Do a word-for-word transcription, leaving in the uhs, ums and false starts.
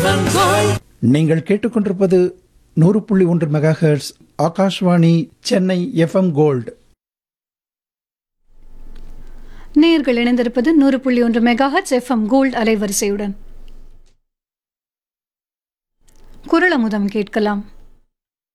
நீங்கள் கேட்டுக்கொண்டிருப்பது நூறு புள்ளி ஒன்று mega hertz Akashvani Chennai FM gold. நேயர்கள் இணைந்திருப்பது நூறு புள்ளி ஒன்று மெகாஹெர்ட்ஸ் எஃப்எம் கோல்ட் அலைவரிசையுடன். குரல் அமுதம் கேட்கலாம்.